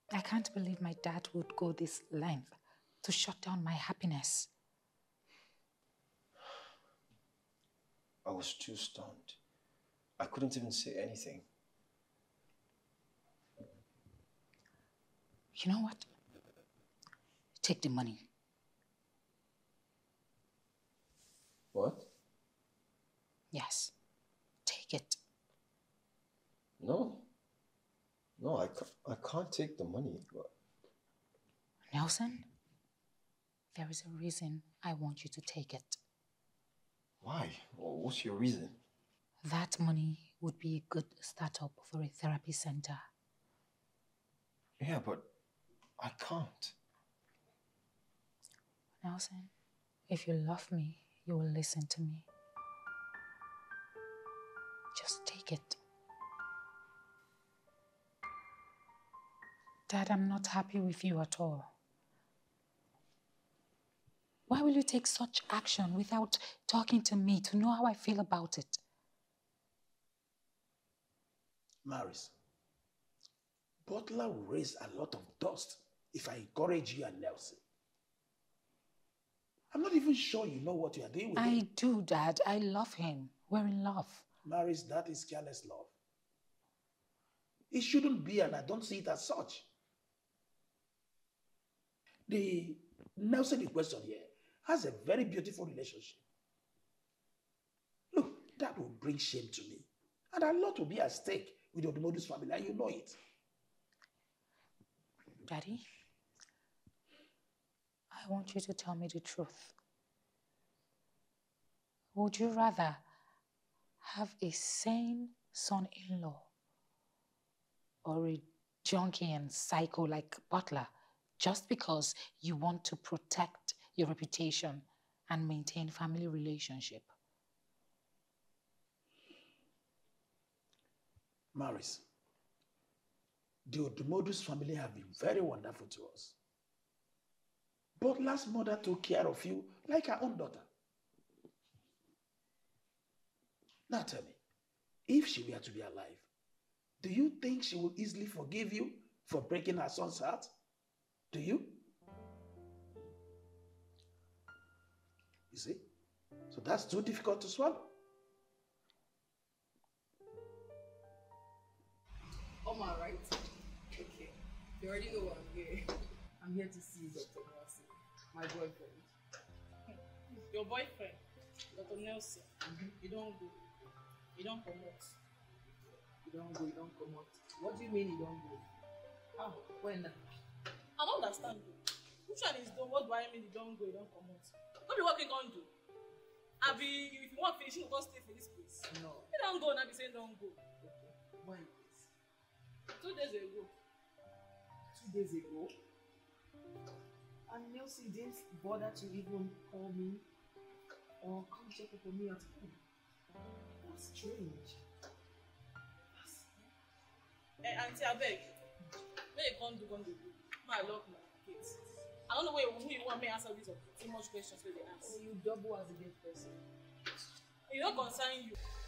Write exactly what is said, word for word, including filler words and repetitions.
I can't believe my dad would go this length to shut down my happiness. I was too stunned. I couldn't even say anything. You know what? Take the money. What? Yes. Take it. No. No, I can't, I can't take the money. Nelson, there is a reason I want you to take it. Why? What's your reason? That money would be a good startup for a therapy center. Yeah, but I can't. Nelson, if you love me, you will listen to me. Just take it. Dad, I'm not happy with you at all. Why will you take such action without talking to me to know how I feel about it? Maris, Butler will raise a lot of dust if I encourage you and Nelson. I'm not even sure you know what you are doing with I him. do, Dad. I love him. We're in love. Maris, that is careless love. It shouldn't be, and I don't see it as such. The Nelson in question here has a very beautiful relationship. Look, that will bring shame to me. And a lot will be at stake with the Odumodu's family, and you know it. Daddy, I want you to tell me the truth. Would you rather have a sane son-in-law or a junkie and psycho like Butler just because you want to protect your reputation and maintain family relationship? Maris, the Odumodu's family have been very wonderful to us. Butler's mother took care of you like her own daughter. Now tell me, if she were to be alive, do you think she will easily forgive you for breaking her son's heart? Do you? You see? So that's too difficult to swallow. Omar, right? Okay. You already know what I'm here. I'm here to see Doctor Nelson, my boyfriend. Your boyfriend, Doctor Nelson. Mm-hmm. You don't go. You don't promote. You don't go, you don't come out. What do you mean you don't go? How? When? I don't understand you. Which one is done? What do I mean you don't go, you don't promote? Don't be what you can't do. I be, if you want to finish, you don't stay for this place. No. You don't go, and I be saying don't go. Okay. When please? Two days ago. Two days ago? And Nelson didn't bother to even call me or come check up on me at home. That's strange. That's... Hey, Auntie, I beg. When you can't do, can't do. I love my kids. I don't know where who you want me to answer these too much questions where they ask. Oh, you double as a dead person. It don't concern you.